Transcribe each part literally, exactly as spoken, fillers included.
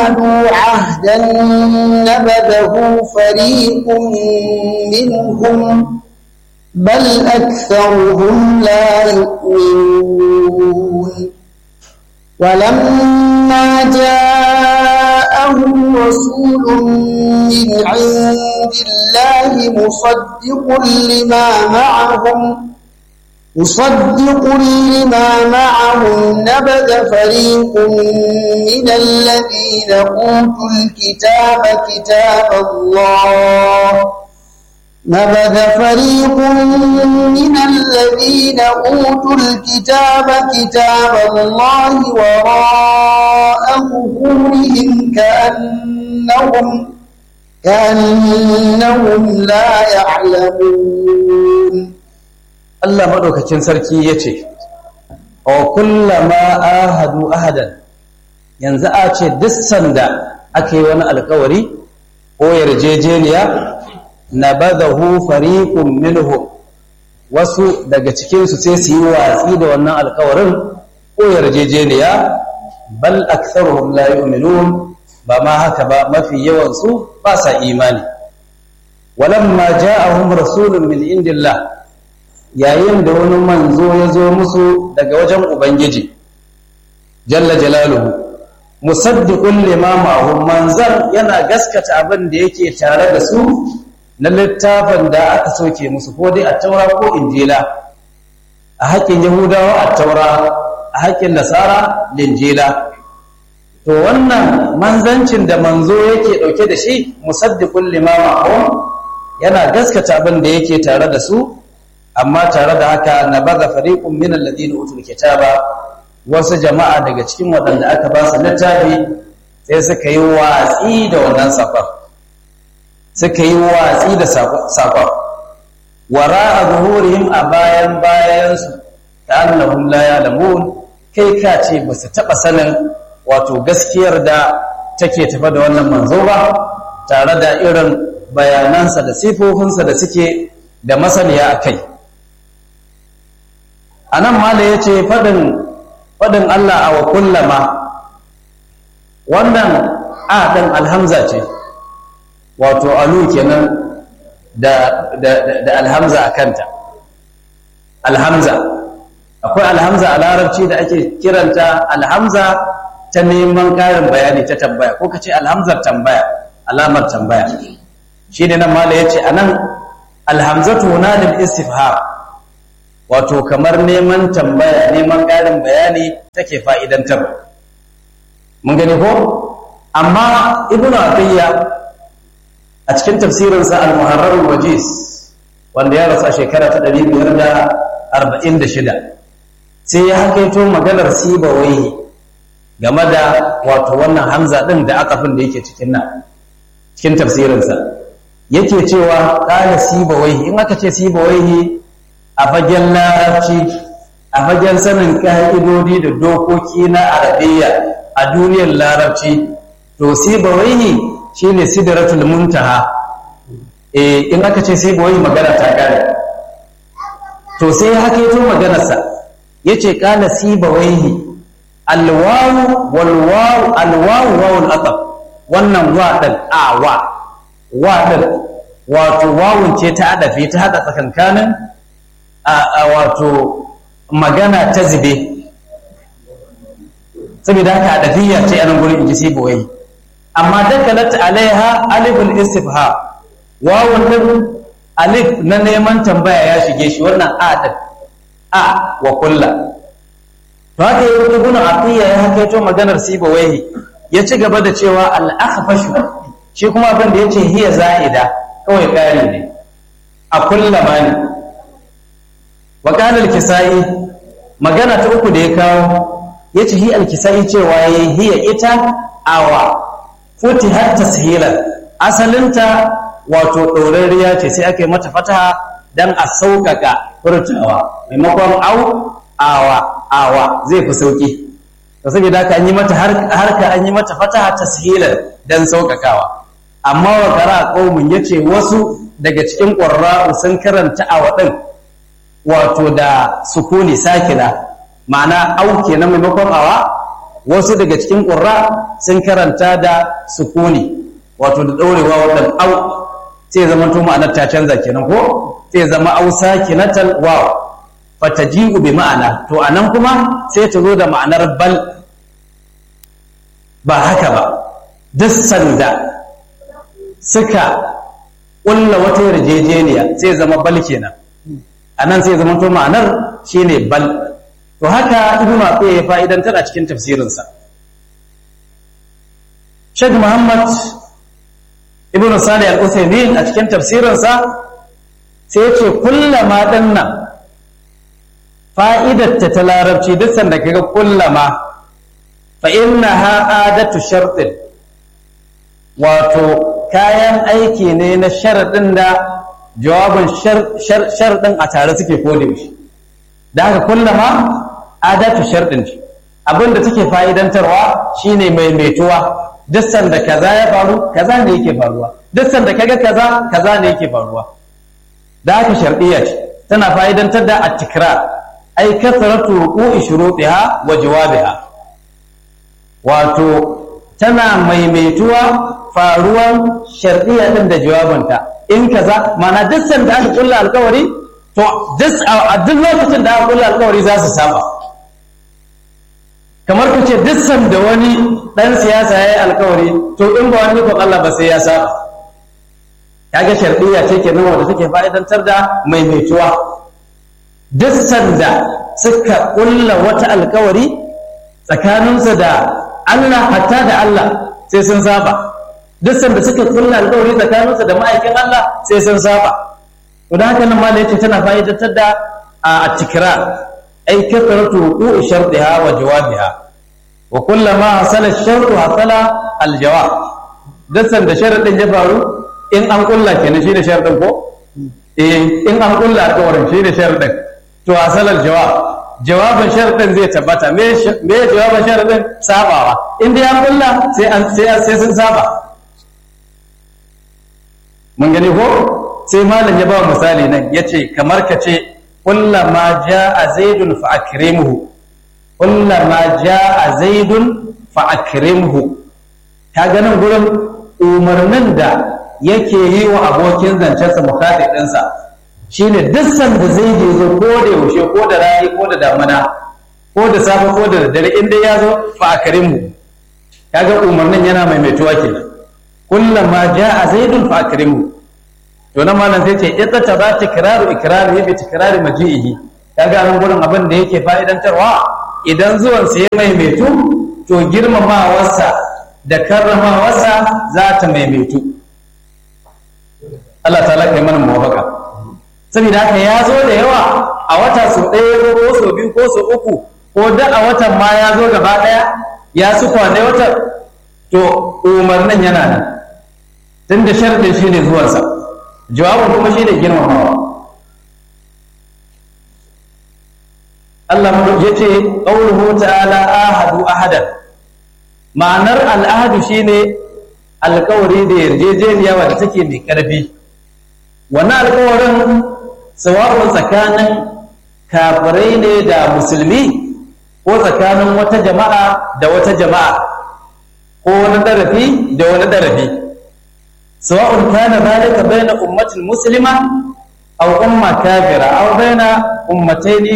عاهدوا عهدا نبذه فريق منهم بل أكثرهم لا يؤمنون ولما جاءهم رسول من عند الله مصدق لما معهم مصدق لما معهم نبذ فريق من الذين أوتوا الكتاب كتاب الله نبذ فريق من الذين أوتوا الكتاب كتاب الله وراء ظهورهم كأنهم كأنهم لا يعلمون. Allah maɗaukacin sarki ya ce, "O kullama ahadu ahadan, yanzu a ce duk sanda aka yi wani alkawari ko yarjejeniya, na badahu fariqun minhum wasu daga cikinsu sai su yi watsi da wannan alkawarin ko yarjejeniya, bal aktharuhum la yu'minun, ba ma haka ba mafi yawansu ba sa imani. Walamma ja'ahum rasulun min indillah, yayin da wani manzo ya zo musu daga wajen Ubangiji, Jalla Jalaluhu, musaddiqun lima ma'ahum, manzan yana gaskata abin da yake tare da su na littafin da aka soke musu, ko dai a taura ko injila, a haƙƙin Yahudawa a taura, a haƙƙin Nasara linjila. To wannan manzancin da manzo yake ɗauke da shi, musaddiqun lima ma'ahum, yana gaskata abin da yake tare da su, amma tare da haka na baza fariqun min alladhina utul kitaba, wasu jama'a daga cikin waɗanda aka ba su littafi sai suka yi watsi da wannan safar suka yi watsi da safar wara'a zuhurihim, a bayan bayansu ta'annahum la ya'lamun, kai ka ce ba su taɓa sanin wato gaskiyar da take tafa da wannan manzo ba, tare da irin bayanansa da sifofinsa da suke da masaniya a kai. A nan mala ya ce faɗin Allah a wa kullama, wannan a ɗin alhamza ce, wato alu kenan da, da, da alhamza a kanta. Alhamza, akwai alhamza a larabci da ake kiranta alhamza ta neman ƙarin bayani ta tambaya, ko ka ce alhamzar tambaya, alamar tambaya. Shi ne nan mala ya ce a nan alhamzatu na lil istifham, wato kamar neman tambaya, neman ƙarin bayani take fa'idantar. Mun gani ko? Amma Ibn Atiyya a cikin tafsirinsa Al-Muharrar Al-Wajiz, wanda ya rasa shekara ta ɗari biyar da arba'in da shida, sai ya hakaito maganar Sibawaihi game da wato wannan hamza ɗin da akafin da yake cikin nan, cikin tafsirinsa. Yake cewa ƙala Sibawaihi, in aka ce Sibawaihi a fagen larabci, a fagen sanin ƙa'idodi da dokoki na Arabiyya a duniyar larabci, to Sibawaihi shine sidratul muntaha. Eh, in aka ce Sibawaihi magana ta kare. To sai ya hakaito maganarsa, yace qala Sibawaihi alwawu walwawu alwawu wawul ataf, wannan wa din a wa wa din wato wawun ce ta adafi, ta hada tsakankanin a wato magana ta zube, saboda haka adafiyya ce anan gurin inji Sibawaihi. Amma dakalat alaiha aliful istifham, wawun din alif na neman tambaya ya shige shi, wannan a din a wa kullu. To haka yi Ibn Atiyya ya hakaito maganar Sibawaihi, ya ci gaba da cewa al-akhfashu, shi kuma abin da yace hiya za'ida, kawai ƙari ne, a kullama ne. Wa qala al-Kisai, magana ta uku da ya kawo, yace hi al-Kisai cewa yayi hiya ita awa futihat tashilan, asalinta wato ɗorariya ce sai aka yi mata fataha dan a sauƙaƙa furtawa, maimakon au awa awa zai fi sauƙi. To saboda haka an yi mata harka an yi mata fataha tashilan dan sauƙaƙawa. Amma wa qara qaumun yace wasu daga cikin qurra'u sun karanta awa din wato da sukuni sakina, ma'ana au kenan maimakon awa wasu daga cikin qurra sun karanta da sukuni wato da daurewa wannan au sai zama to ma'anar ta canza kenan ko sai zama au sakinatal waw fataji'u bi ma'ana to anan kuma sai ta zo da ma'anar bal ba haka ba duk sanda suka ƙulla wata yarjejeniya sai zama bal kenan anan sai zama to ma'anar shine bal to haka ibnu Atiyya ya fa'idantar a cikin tafsirinsa Sheikh Muhammad ibn Salih al-Uthaymeen a cikin tafsirinsa sai ya ce kullama dinnan fa'idatta ta larabci duk sanda kaga kullama fa innaha adatu shartin wato kayan aiki ne na sharadin da jawabin sharadin a tare suke kode shi da haka kullama adatu shartin ce abinda take fa'idantarwa shine maimaituwa duk sanda kaza ya faru kaza ne yake faruwa duk sanda kaga kaza kaza ne yake faruwa da haka shar'iyya ce tana fa'idantar da at-tikrar ay kathratu ruqu'i shurutiha wa jawabiha wato tana maimaituwa faruwan shar'iyya din da jawabanta in kaza mana duk sanda aka kulla alƙawari to a duk lokacin da aka kulla alƙawari za su saba kamar ku ce duk sanda wani dan siyasa yayi alƙawari to in ba wani ko Allah ba sai ya saba kaga shar'iyya ce kenan wanda take fa'idantar da maimaituwa duk sanda suka kulla wata alƙawari tsakaninsu da Allah hatta da Allah sai sun saba duk sanda suka kulla alƙawari tsakaninsu da ma'aikin Allah sai sun saba to da haka nan ma yace tana fa'idantar da at-tikrar ay kathratu wuqu'i shartiha wa jawabiha wa kullama hasala ash-shartu hasala al-jawab duk sanda sharadin ya faru in an kulla kenan shi da sharadin ko eh in an kulla alƙawarin shi da sharadin to hasala al-jawab jawabin sharadin zai tabbata me me jawabin sharadin sabawa in dai an kulla sai an sai sun saba mun gani ko sai malam ya ba misali nan yace kamar kace kullama jaa zaidun fa akrimuhu kullama jaa zaidun fa akrimhu kaga nan gurin umarnin da yake yi wa abokin zancensa mukhadib ɗinsa shine duk sanda zaidi zo ko da yaushe ko da rani ko da damuna ko da safe ko da dare in dai ya zo fa akrimhu kaga umarnin yana maimaituwa kenan kullama jaa zaidun fa akrimhu to nan malam sai ce ita ta ba tikraru ikrarihi bi tikrari maji'ihi kaga nan gurin abin da yake fa'idantarwa idan zuwan sa ya maimaitu to girmamawarsa da karramawarsa za ta maimaitu Allah ta'ala kai mana muwafaka saboda haka ya zo da yawa a wata so ɗaya ko so biyu ko so uku ko da a watan ma ya zo gaba ɗaya ya su kwane watan to umarnin yana nan tunda sharadin shine zuwansa jawabin kuma shi ne girmamawa Allah ya ce ƙaunuhu ta'ala ahadu ahadan ma'anar al'ahadu shi ne alƙawari da yarjejeniya wadda take mai ƙarfi wannan alƙawarin sawa'un tsakanin kafirai ne da musulmi ko tsakanin wata jama'a da wata jama'a ko wani ɗarafi da wani ɗarafi سواء كان ذلك بين أمة مسلمة أو أمة كافرة أو بين أمتين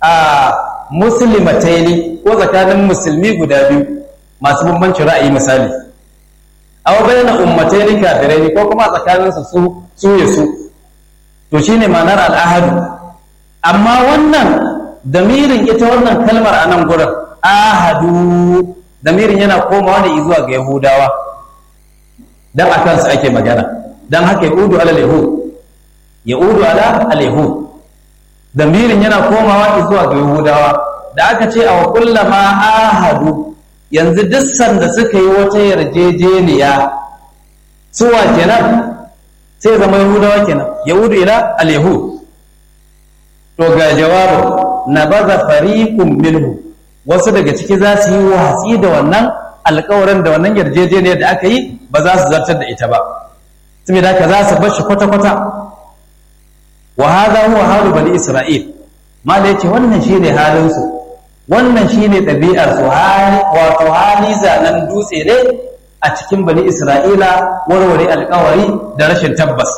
مسلمتين وإذا كان مسلمي قدابي ما سبب من شرائي مثالي أو بين أمتين كافرين وكما إذا كان سو سو يسو تشيني ما نرى الأحد أما ونن دمير يتولى كلمة أنا نقول أحدو دمير ينا قوم وانا إذوا يهوداوا dan akan su ake magana dan haka yaudu ala al-yahud yaudu ala al-yahud damirin yana komawa zuwa ga yahudawa da aka ce a kullama ahadu yanzu duk sanda suka yi wata yarjejeniya suwa kenan sai zama yahudawa kenan yaudu ila al-yahud to ga jawabu nabaza fariqun minhu wasu daga ciki za su yi wasi da wannan alƙawarin da wannan yarjejeniyar da aka yi ba za su zartar da ita ba saboda haka za su bar shi kwata-kwata wa hadha huwa halu bani isra'il mala yace wannan shine halin su wannan shine ɗabi'ar su hali wato hali zanen dutse ne a cikin bani Isra'ila, warware alƙawari da rashin tabbas.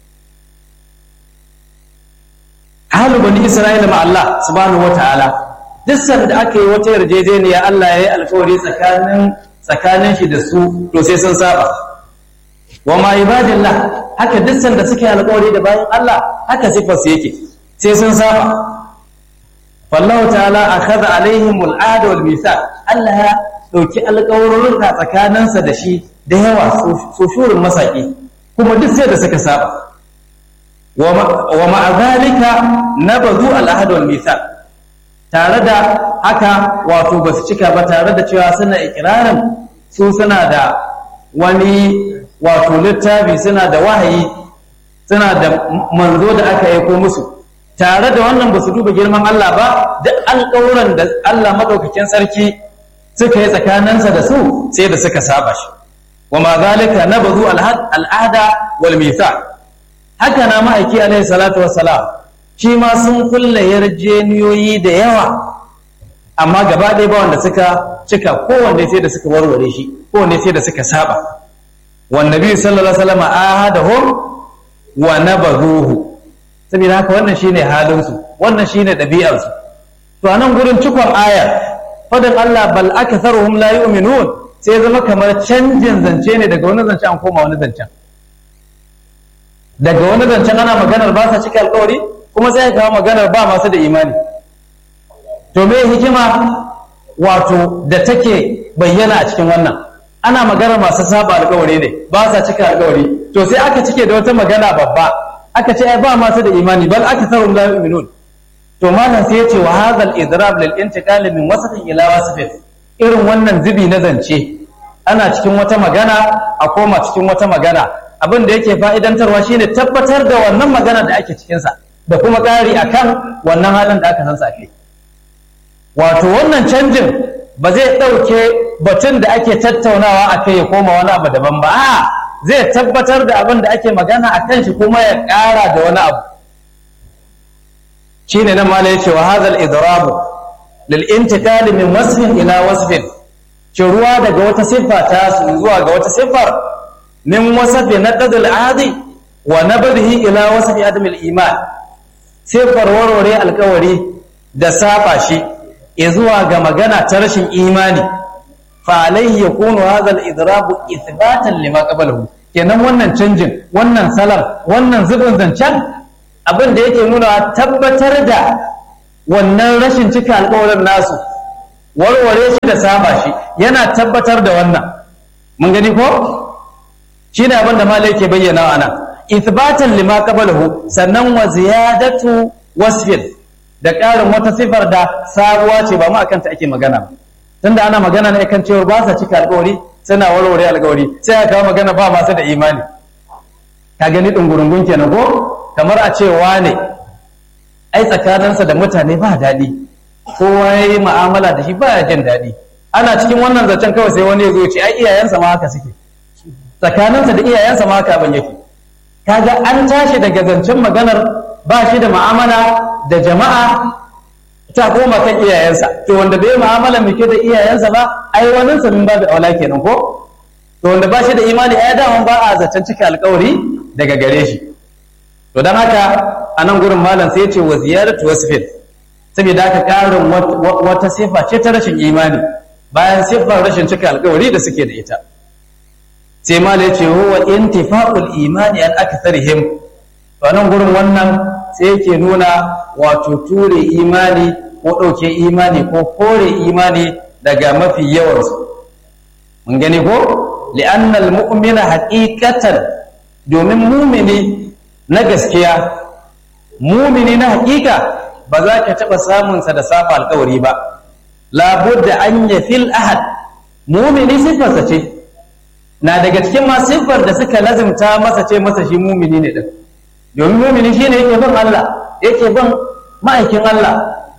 Halu bani Isra'ila ma Allah subhanahu wata'ala duk sanda aka yi wata yarjejeniya Allah ya yi alƙawari tsakanin tsakanin shi da su to sai sun saba. Wa ma ibadillah haka duk sanda suke alƙawari da bayan Allah haka sifar su yake sai sun saba. Wallahu ta'ala akhadha alaihim al'ada wal mithaq Allah ya dauki alƙawarin ka tsakaninsa da shi da yawa so shurin masaki kuma duk sai da suka saba. Wa ma'a zalika nabadhu al'ahd wal mithaq tare da haka wato basu cika ba tare da cewa suna ikirarin su suna da wani wato littafi suna da wahayi suna da manzo da aka aiko musu tare da wannan ba su duba girman Allah ba duk alƙawuran da Allah madaukakin sarki suka yi tsakaninsa da su sai da suka saba shi wa ma zalika nabadhu al'ada wal mithaq haka na ma'aiki alaihi salatu wassalam shi ma sun kulle yarjeniyoyi da yawa amma gaba ɗaya ba wanda suka cika kowanne sai da suka warware shi kowanne sai da suka saba wan nabi sallallahu alaihi wasallam ahadahum wa nabadhuhu saboda haka wannan shine halin su wannan shine ɗabi'ar su to anan gurin cikon ayar fadan Allah bal aktharuhum la yu'minun sai zama kamar canjin zance ne daga wani zance an koma wani zancen daga wani zancen ana maganar ba sa cika alƙawari kuma sai kawo maganar ba masu da imani to me hikima wato da take bayyana a cikin wannan ana maganar masu saba alƙawari ne ba sa cika alƙawari to sai aka cike da wata magana babba aka ce ai ba masu da imani bal aktharuhum la yu'minun to malam sai ya ce wa hadha al-idrab lil intiqal min wasfin ila wasfin irin wannan zubi na zance ana cikin wata magana a koma cikin wata magana abin da yake fa'idantarwa shine tabbatar da wannan magana da ake cikin sa da kuma ƙari akan wannan halin da aka san sa kai wato wannan canjin ba zai dauke batun da ake tattaunawa akai ya koma wani abu daban ba a zai tabbatar da abin da ake magana akan shi kuma ya ƙara da wani abu shine nan mala yace wa hadha al-idrab lil intiqal min wasfin ila wasfin ruwa daga wata siffa ta su zuwa ga wata siffar min wasfi naqd al-adi wa nabdhi ila wasfi adam al-iman siffar warware alkawari da saba shi zuwa ga magana ta rashin imani fa alayhi yakunu hadha al-idrab ithbatan lima qablahu kenan wannan canjin wannan salar wannan zubin zancen abin da yake nuna tabbatar da wannan rashin cika alƙawarin nasu warware shi da saba shi yana tabbatar da wannan mun gani ko shine abin da malai yake bayyana ana ithbatan lima qablahu sannan wa ziyadatu wasfin da ƙarin wata sifar da sabuwa ce ba mu akan ta ake magana ba tunda ana magana ne kan cewa ba sa cika alƙawari suna warware alƙawari sai aka kawo magana ba masu da imani ka gani dungurungun kenan ko kamar a ce wane ai tsakaninsa da mutane ba daɗi kowa ya yi mu'amala da shi ba ya jin daɗi ana cikin wannan zancen kawai sai wani ya zo ce ai iyayensa ma haka suke tsakaninsa da iyayensa ma haka ban yake kaga an tashi daga zancen maganar ba shi da mu'amala da jama'a ta koma kan iyayensa to wanda bai mu'amala mai da iyayensa ba ai wani sa min babu aula kenan ko to wanda ba shi da imani ai da ba a zancen cika alƙawari daga gare shi to dan haka anan gurin malam sai ya ce wa ziyaratu wasfin saboda haka karin wata sifa ce ta rashin imani bayan sifar rashin cika alƙawari da suke da ita sai malam ya ce huwa intifa'ul imani an aktharihim to anan gurin wannan sai yake nuna wato ture imani ko dauke imani ko kore imani daga mafi yawansu mun gani ko li'anna al-mu'mina haqiqatan domin mu'mini na gaskiya mumini na hakika ba za ka taɓa samunsa da saba alkawari ba labudda an ya fil ahad mumini siffarsa ce na daga cikin ma siffar da suka lazimta masa ce masa shi mumini ne din domin mumini shi ne yake bin Allah yake bin ma'aikin Allah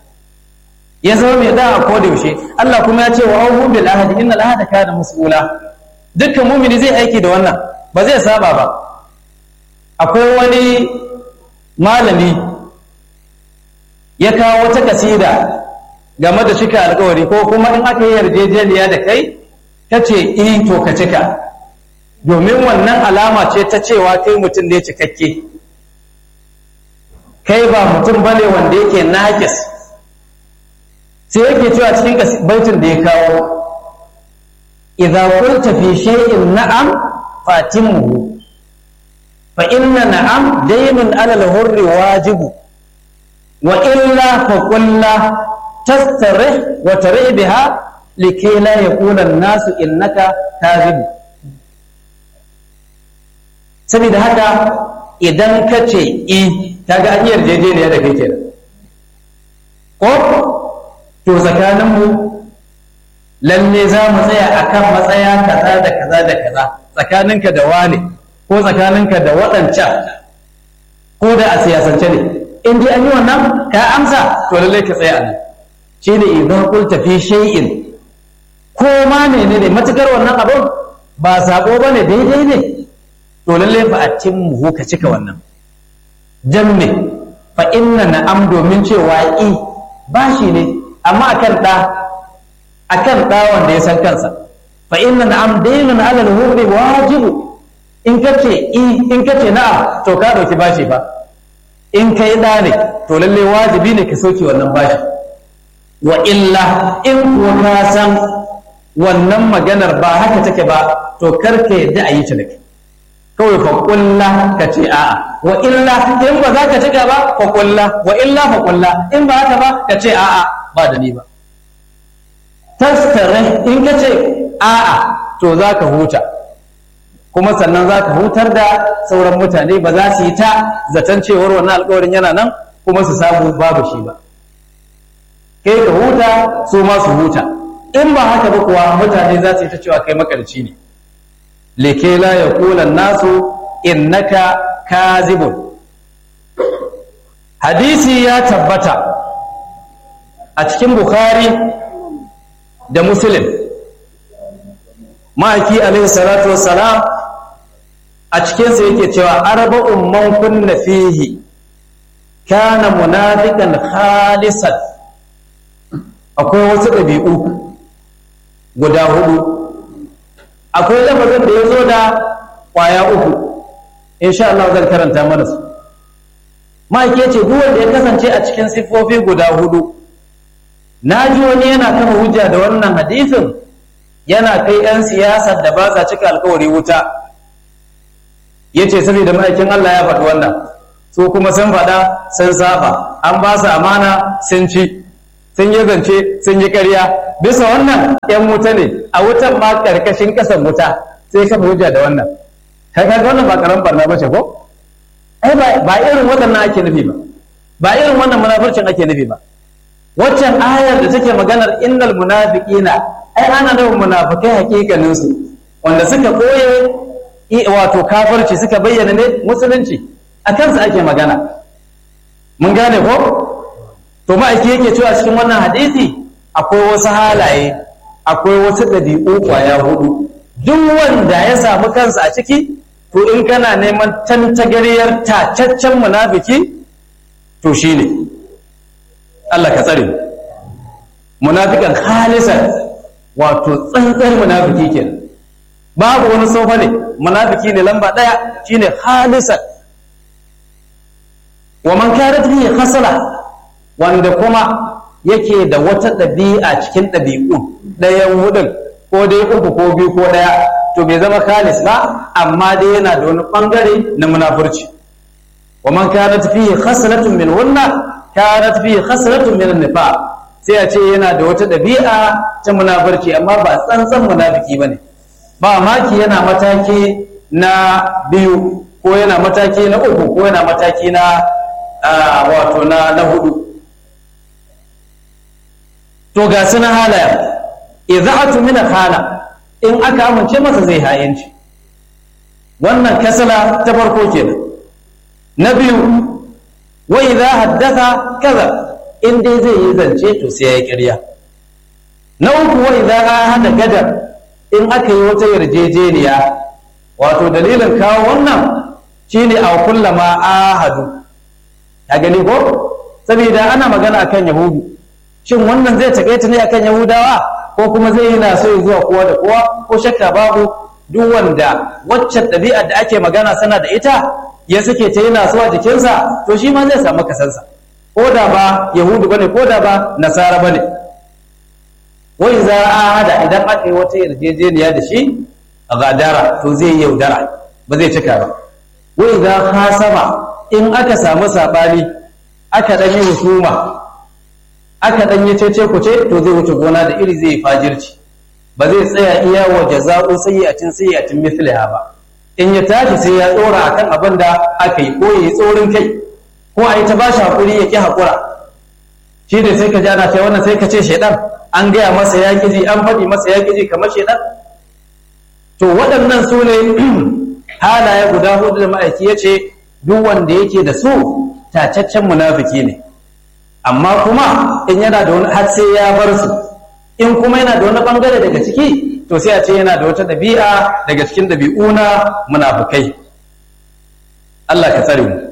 ya zama mai da'a ko da yaushe Allah kuma ya ce wa auhu bil ahad innal ahada kana mas'ula dukkan mumini zai aiki da wannan ba zai saba ba akwai wani malami ya kawo wata kasida game da cika alkawari ko kuma in aka yi yarjejeniya da kai ka ce in to ka cika domin wannan alama ce ta cewa kai mutum ne cikakke kai ba mutum bane wanda yake naƙis sai yake cewa cikin baitin da ya kawo idza qulta fi shay'in na'am fatimuhu fa inna na'am daynun 'ala al-hurri wajibu wa illa fa qul la tastarih wa tarih biha likay la yaqula an-nasu innaka kadhib saboda haka idan kace i kaga an yarjejeniya da kai kenan ko to tsakaninmu lalle za mu tsaya akan matsaya kaza da kaza da kaza tsakaninka da wane ko tsakaninka da waɗancan ko da a siyasance ne in dai an yi wannan ka amsa to lalle ka tsaya nan shine idan qulta fi shay'in ko ma menene matukar wannan abun ba sabo bane daidai ne to lalle fa atimmu ka cika wannan jamme fa inna na'am domin cewa i bashi ne amma akan ɗa akan ɗa wanda ya san kansa fa inna na'am daynun 'ala al-hurri wajibu in kace i in kace na'am to ka dauki bashi ba in kai ɗa ne to lalle wajibi ne ka soke wannan bashi wa illa in kuwa ka san wannan maganar ba haka take ba to karka yadda a yi ta da kai kawai fa kulla ka ce a'a wa illa in ba za ka cika ba fa kulla wa illa fa kulla in ba haka ba ka ce a'a ba da ni ba tastare in ka ce a'a to za ka huta kuma sannan za ka hutar da sauran mutane ba za su yi ta zaton cewar wannan alkawarin yana nan kuma su samu babu shi ba kai ka huta su ma su huta in ba haka ba kuwa mutane za su yi ta cewa kai makarci ne leke la yaqula nasu innaka kazibun hadisi ya tabbata a cikin bukhari da muslim ma'aiki alaihi salatu wassalam a cikinsa yake cewa arba'un man kunna fihi kana munafiqan khalisan akwai wasu ɗabi'u guda hudu akwai lafazin da ya zo da ƙwaya uku insha Allah zan karanta mana su ma'aiki ya ce duk wanda ya kasance a cikin siffofi guda hudu na ji wani yana kafa hujja da wannan hadisin yana kai 'yan siyasar da ba sa cika alkawari wuta ya ce saboda ma'aikin Allah ya faɗi wannan su kuma sun faɗa sun saba an ba su amana sun ci sun yi zance sun yi ƙarya bisa wannan 'yan wuta ne a wutan ma ƙarƙashin ƙasan wuta sai kafa hujja da wannan kai kaga wannan ba karan barna bace ko ai ba irin waɗannan ake nufi ba ba irin wannan munafircin ake nufi ba waccan ayar da take maganar innal munafiqina ai ana nufin munafikai hakikanin su wanda suka koye wato kafirci suka bayyana ne musulunci akan su ake magana mun gane ko to ma'aiki yake cewa cikin wannan hadisi akwai wasu halaye akwai wasu ɗabi'u kwaya hudu duk wanda ya samu kansa a ciki to in kana neman tantagariyar tacaccen munafiki to shine Allah ka tsare munafikan khalisan wato tsantsar munafiki kenan babu wani sofa ne munafiki ne lamba daya shine khalisan wa man kanat bihi khasala wanda kuma yake da wata dabi'a cikin dabi'u dayan hudun ko dai uku ko biyu ko daya to bai zama khalis ba amma dai yana da wani bangare na munafurci wa man kanat fihi khaslatun min hunna kanat fihi khaslatun min an-nifaq sai a ce yana da wata dabi'a ta munafurci amma ba tsantsan munafiki bane ba maki yana mataki na biyu ko yana mataki na uku ko yana mataki na wato na na hudu to ga suna halaya idza'atu min khala in aka amince masa zai hayanci wannan kasala ta farko kenan na biyu wa idza haddatha kaza in dai zai yi zance to sai yayi ƙarya na uku wa idza hada gadar in aka yi wata yarjejeniya wato dalilin kawo wannan shine a kullama ahadu ka gani ko saboda ana magana akan yahudu shin wannan zai takaita ne akan yahudawa ko kuma zai yi naso zuwa kowa da kowa? Ko shakka babu duk wanda waccan ɗabi'ar da ake magana sana da ita ya suke ta yi naso a jikinsa, to shi ma zai samu kasansa, ko da ba yahudu bane ko da ba nasara bane. wai za a hada idan aka yi wata yarjejeniya da shi a gadara, to zai yi yaudara, ba zai cika ba. wai za ka sama in aka samu saɓani aka ɗan yi husuma aka ɗan yi cece kuce, to zai wuce gona da iri, zai yi fajirci, ba zai tsaya iya wa jaza'u sayyi'atin sayyi'atin mithliha ba. in ya tashi sai ya tsora akan abin da aka yi, ko yayi tsorin kai, ko a yi ta bashi hakuri ya ki hakura. shi ne sai ka ji ana kai wannan sai ka ce shaidan, an gaya masa ya ƙiji, an faɗi masa ya ƙiji kamar shaidan. to waɗannan su ne halaye guda hudu da ma'aiki ya ce duk wanda yake da su tacaccen munafiki ne. amma kuma in yana da wani har sai ya bar su, in kuma yana da wani bangare daga ciki, to sai a ce yana da wata ɗabi'a daga cikin ɗabi'u na munafikai. Allah ka tsare mu.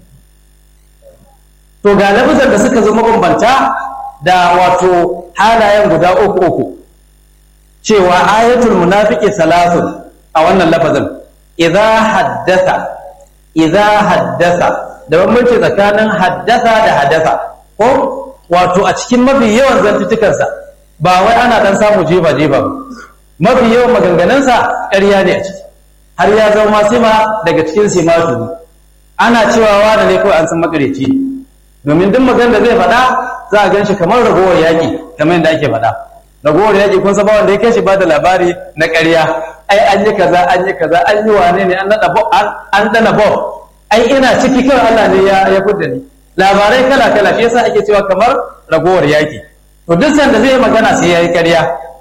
to ga lafazan da suka zo mabambanta da wato halayen guda uku uku, cewa ayatul munafiki salasun a wannan lafazin idza haddatha idza haddatha, da bambanci tsakanin haddatha da hadatha. ko wato a cikin mafi yawan zantutukansa ba wai ana dan samu jeba jeba ba, mafi yawan maganganunsa ƙarya ne a ciki, har ya zama sima daga cikin simatu. ana cewa wani ne kawai an san makareci ne, domin duk magana da zai faɗa za a gan shi kamar ragowar yaƙi, kamar yadda ake faɗa ragowar yaƙi kun saba wanda ya kai shi ba da labari na ƙarya. ai an yi kaza an yi kaza an yi wane ne an naɗa an dana bom, ai ina ciki kawai Allah ne ya ya fudda ni, labarai kala kala. shi yasa ake cewa kamar ragowar yaƙi. to duk sanda zai magana sai yayi ƙarya.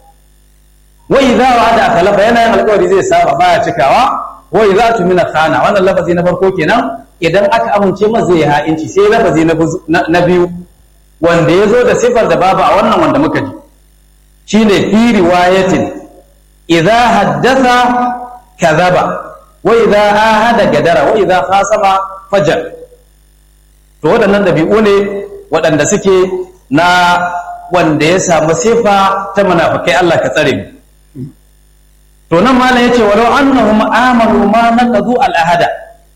wai za wa da akalafa, yana yin alƙawari zai saba baya cikawa. wai za tu mina khana, wannan lafazi na farko kenan. idan aka amince masa zai yi ha'inci. sai lafazi na biyu wanda ya zo da sifar da babu a wannan wanda muka ji, shine fi riwayatin idza haddatha kadhaba wa idza ahada gadara wa idza khasama fajar. to waɗannan dabi'u ne waɗanda suke na wanda ya samu sifa ta munafikai. Allah ka tsare mu. to nan malam yace walau annahum amanu ma naqadu al ahada,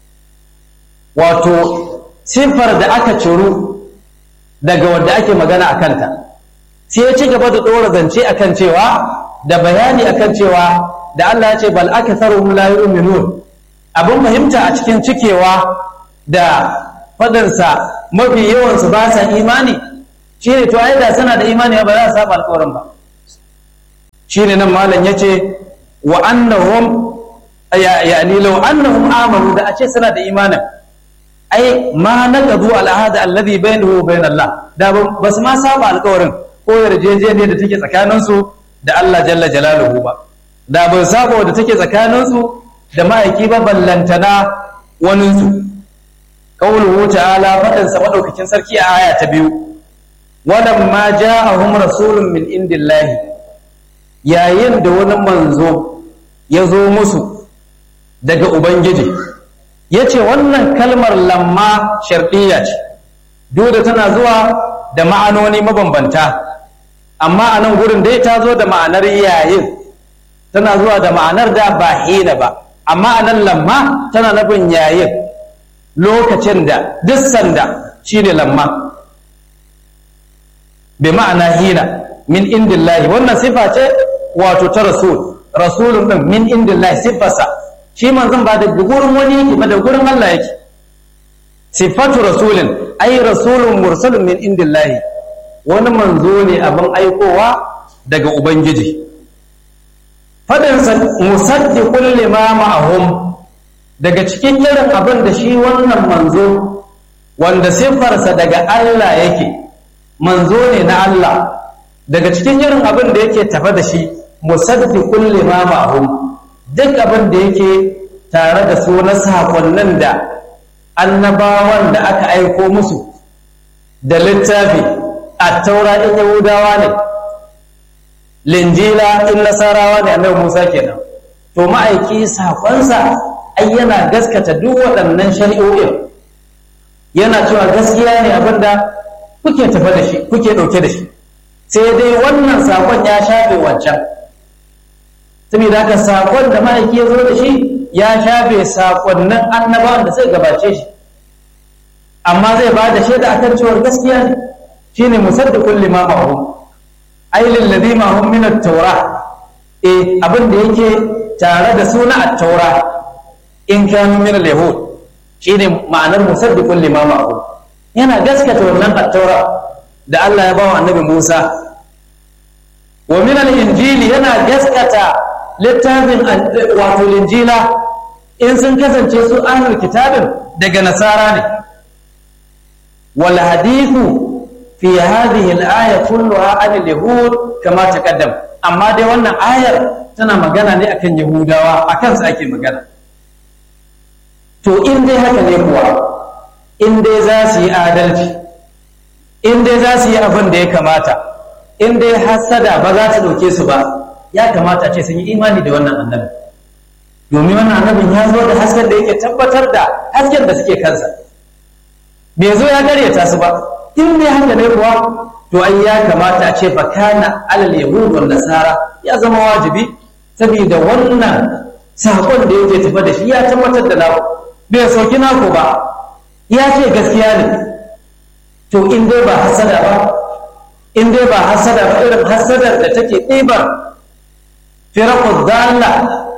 wato sifar da aka ciru daga wanda ake magana a kanta, sai ya ci gaba da ɗora zance akan cewa da bayani akan cewa da Allah ya ce bal aktharuhum la yu'minun, abin fahimta a cikin cikewa da fadarsa mafi yawansu ba sa imani, shine to ai da sana da imani ba za su saba alƙawarin ba. shine nan malam yace wa annahum yani law annahum amanu, da a ce suna da imanin, ai ma naqadu al-ahad alladhi bainahu wa bain Allah, da ba su ma saba alƙawarin ko yarjejeniyar da take tsakanin su da Allah jalla jalaluhu ba, da ba saba da take tsakanin su da ma'aiki ba, ballantana wani su. qauluhu ta'ala, fadan sa madaukakin sarki a aya ta biyu, walam ma ja'ahum rasulun min indillahi, yayin da wani manzo ya zo musu daga ubangiji. yace wannan kalmar lamma shar'iyya ce, duk da tana zuwa da ma'anoni mabambanta, amma a nan gurin dai ta zo da ma'anar yayin, tana zuwa da ma'anar da ba hina ba, amma a nan lamma tana nufin yayin, lokacin da, duk sanda shine lamma, bi ma'ana hina min indillahi. wannan sifa ce wato ta rasul, rasulun din min indillahi sifarsa, shi manzon ba da gurin wani yake ba, da gurin Allah yake. sifatu rasulin ay rasulun mursalun min indillahi, wani manzo ne abin aikowa daga ubangiji. fadin sa musaddiqul lima ma'ahum, daga cikin irin abin da shi wannan manzo wanda sifarsa daga Allah yake, manzo ne na Allah, daga cikin irin abin da yake tafa da shi musaddiqul lima ma'ahum, duk abin da yake tare da su na sakonnin da annabawan da aka aiko musu da littafi, a taura in yahudawa ne, linjila in nasarawa ne, annabi Musa kenan. to ma'aiki sakonsa ai yana gaskata duk waɗannan shari'o'in, yana cewa gaskiya ne abinda kuke tafa da shi, kuke ɗauke da shi, sai dai wannan sakon ya shafe wancan saboda haka sakon da ma'aiki ya zo da shi ya shafe sakonnin annabawan da sai gabace shi amma zai ba da shaida akan cewar gaskiya ne shine musaddiqul lima ma'hum ay lil ladhi ma'hum min at-taura eh abin da yake tare da suna at-taura in kanu min al-yahud shine ma'anar musaddiqul lima ma'hum yana gaskata wannan at-taura da Allah ya bawa annabi Musa wa min al-injili yana gaskata littafin wato injila in sun kasance su ahlul kitabin daga nasara ne wal hadithu fi hadhihi al-aya kulluha an al-yahud kama taqaddam amma dai wannan ayar tana magana ne akan yahudawa akan su ake magana to in dai haka ne kuwa in dai za su yi adalci in dai za su yi abin da ya kamata in dai hasada ba za ta dauke su ba ya kamata ce sun yi imani da wannan annabi domin wannan annabin ya zo da hasken da yake tabbatar da hasken da suke kansa bai zo ya garyata su ba in ne haka ne kuwa to ai ya kamata a ce fa kana alal yahud wal nasara ya zama wajibi saboda wannan sakon da yake tafi da shi ya tabbatar da naku bai sauki naku ba ya ce gaskiya ne to in dai ba hasada ba in dai ba hasada ba irin hasadar da take ɗibar firaqud dalla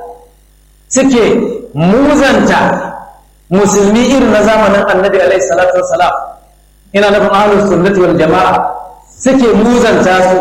suke muzanta musulmi irin na zamanin annabi alaihi salatu wassalam ina nufin ahlus sunnati wal jama'a suke muzanta su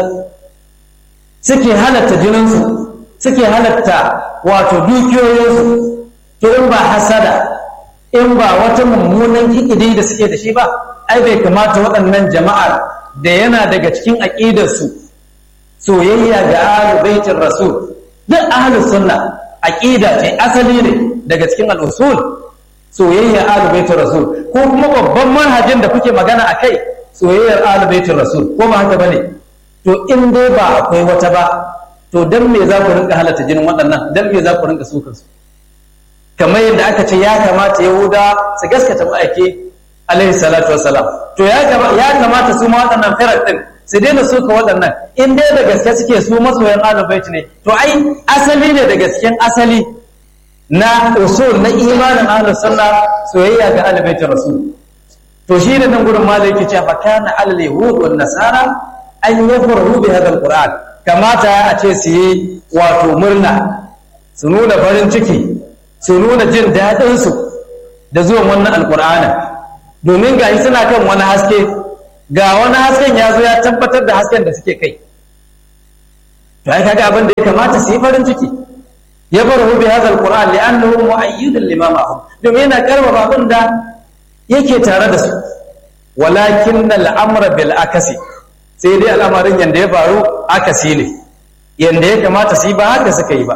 suke halatta jininsu suke halatta wato dukiyoyinsu to in ba hasada in ba wata mummunan kikidi da suke da shi ba ai bai kamata waɗannan jama'ar da yana daga cikin aqidarsu soyayya ga ahlul baitir rasul duk ahlus sunna aqida ce asali ne daga cikin al-usul soyayya ahlul baitir rasul ko kuma babban manhajin da kuke magana akai soyayyar ahlul baitir rasul ko ba haka bane to in dai ba akwai wata ba to dan me za ku rinka halatta jinin waɗannan dan me za ku rinka sukar su kamar yadda aka ce ya kamata yahuda su gaskata ma'aiki alaihi salatu wassalam to ya kamata su ma waɗannan firar din su daina suka waɗannan in dai da gaske suke su masoyan ahlul bait ne to ai asali ne da gasken asali na usul na imanin ahlus sunna soyayya ga ahlul bait rasul to shi ne nan gurin malai yake cewa kana al yahud wan nasara an yafrahu bi hadha al qur'an kamata a ce su yi wato murna su nuna farin ciki su nuna jin dadin su da zuwan wannan alqur'anin domin ga suna kan wani haske ga wani hasken ya zo ya tabbatar da hasken da suke kai to ai kaga abin da ya kamata su yi farin ciki ya farhu bi hadha alquran li'annahu mu'ayyidun lima ma'ahum domin yana karba abin da yake tare da su walakin al'amra bil akasi sai dai al'amarin yanda ya faru akasi ne yanda ya kamata su yi ba haka suka yi ba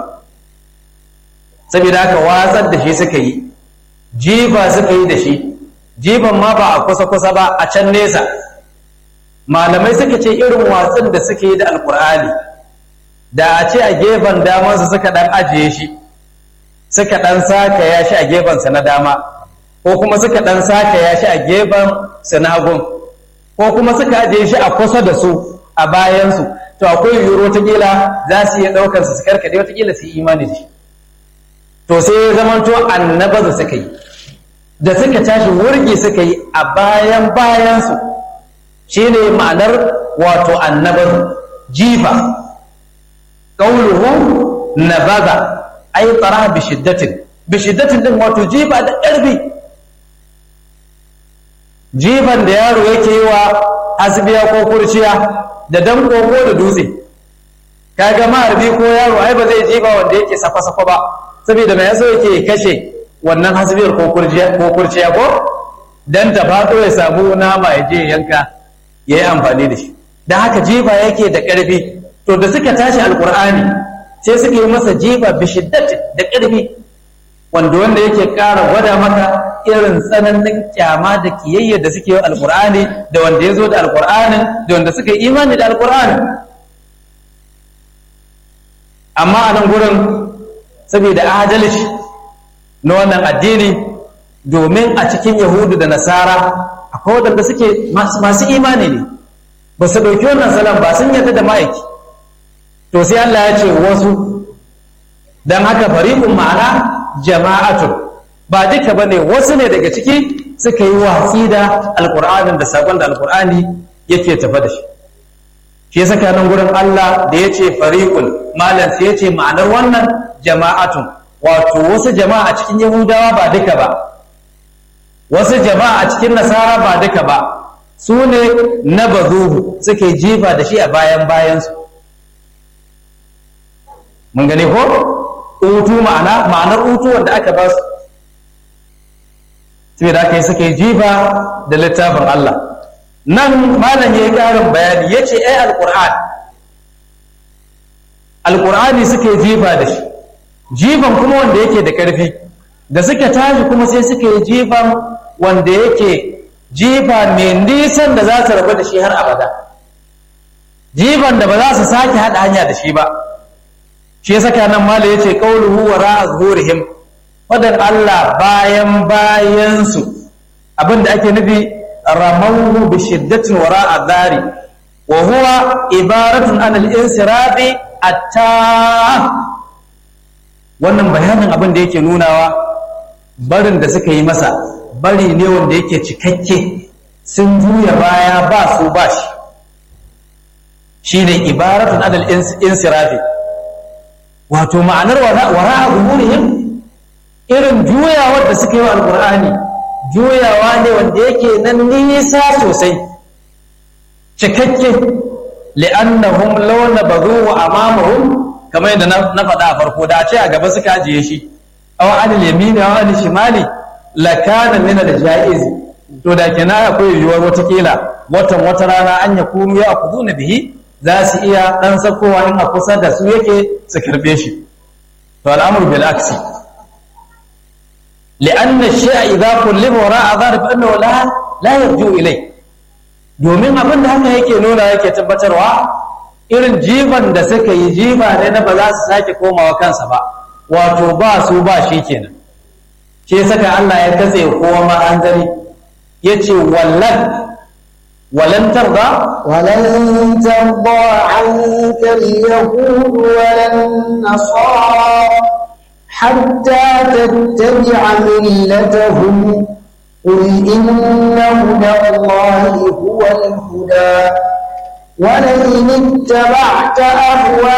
saboda haka watsar da shi suka yi jiba suka yi da shi jiban ma ba a kusa-kusa ba a can nesa malamai suka ce irin watsin da suka yi da alkur'ani da a ce a gefen damansu suka dan ajiye shi suka dan saka ya shi a gefensa na dama ko kuma suka dan saka ya shi a gefen sinagun ko kuma suka ajiye shi a kusa da su a bayansu to akwai yiwuwar watakila za su iya ɗaukar su karkaɗe watakila su yi imani da shi to sai ya zamanto annabaza suka yi da suka tashi wurgi suka yi a bayan bayansu shi ne ma'anar wato annabar jifa ƙauluhu na baza ai tsara bishiddatin bishiddatin din wato jifa da ƙarfi jifan da yaro yake yi wa hasbiya ko kurciya da dan koko da dutse kaga maharbi ko yaro ai ba zai jifa wanda yake safa-safa ba saboda mai yaso yake kashe wannan hasbiyar ko kurciya ko dan ta faɗo ya samu nama ya je yanka ya yi amfani da shi don haka jifa yake da ƙarfi to da suka tashi alƙur'ani sai suka yi masa jifa bishiddat da ƙarfi wanda wanda yake ƙara gwada maka irin tsananin kyama da kiyayya da suke yi alƙur'ani da wanda ya zo da alƙur'anin da wanda suka yi imani da alƙur'anin amma a nan gurin saboda adalci na wannan addini domin a cikin yahudu da nasara akwai waɗanda suke masu imani ne ba su ɗauki wannan salon ba, sun yadda da ma'aiki. To sai Allah ya ce wasu, don haka fariqun ma'ana jama'atun, ba duka bane, wasu ne daga ciki suka yi watsi da alƙur'anin da sakon da alƙur'ani yake tafa da shi. Shi ya saka nan gurin Allah da ya ce fariqun, malam sai ya ce ma'anar wannan jama'atun, wato wasu jama'a a cikin Yahudawa ba duka ba, wasu jama'a a cikin Nasara ba duka ba, su ne na bazuhu suke jifa da shi a bayan bayansu. Mun gane ko? Utu ma'ana, ma'anar utu wanda aka ba su, sai da aka yi suke jifa da littafin Allah. Nan malam ya yi ƙarin bayani ya ce ai alƙur'ani alƙur'ani suke jifa da shi, jifan kuma wanda yake da ƙarfi, da suka tashi kuma sai suka yi jifan wanda yake jifa mai nisan da za su rabu da shi har abada, jifan da ba za su sake haɗa hanya da shi ba. Shi ya saka nan malam ya ce ƙauluhu wa ra'a zuhurihim, faɗin Allah bayan bayansu, abin da ake nufi ramawhu bi shiddatin wara'a dhari wa huwa ibaratun an al-insirafi atta. Wannan bayanin abin da yake nunawa barin da suka yi masa bari ne wanda yake cikakke, sun juya baya ba su ba shi, shine ibaratun an al-insirafi, wato ma'anar wara'a zuhurihim irin juyawar da suka yi wa alqur'ani juyawa ne wanda yake nan nisa sosai, cikakke, li'annahum law nabadhu amamahum, kamar yadda na faɗa a farko, da ce a gaba suka ajiye shi aw anil yamini aw anil shimali lakana min al-jaiz, to da kenan akwai yiwuwar wata kila watan wata rana an ya kunu ya akuduna bihi, za su iya dan sakowa in a kusa da su yake su karbe shi. To al'amru bil aksi, لأن الشيء إذا كلم وراء ذلك فإنه لا لا يرجو إليه. domin abin da haka yake nuna yake tabbatarwa irin jifan da suka yi jifa ne na ba za su sake komawa kansa ba, wato ba su ba shi kenan. Shi saka Allah ya katse kowa ma hanzari yace wallan walan tarda walan tarda anka al-yahud walan nasara حتى تتبع ملتهم قل إن هدى الله هو الهدى ولئن اتبعت أهواءهم